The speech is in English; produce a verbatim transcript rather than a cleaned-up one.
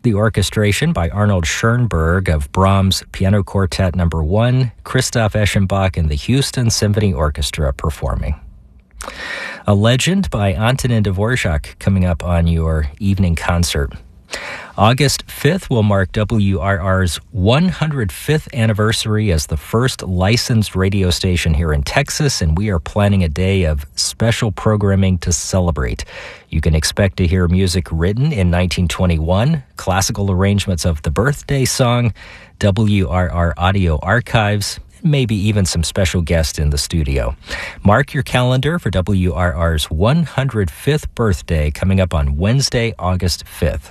The orchestration by Arnold Schoenberg of Brahms Piano Quartet Number One, Christoph Eschenbach and the Houston Symphony Orchestra performing. A Legend by Antonin Dvorak coming up on your evening concert. August fifth will mark W R R's one hundred fifth anniversary as the first licensed radio station here in Texas, and we are planning a day of special programming to celebrate. You can expect to hear music written in nineteen twenty-one, classical arrangements of the birthday song, W R R audio archives, maybe even some special guests in the studio. Mark your calendar for W R R's one hundred fifth birthday coming up on Wednesday, August fifth.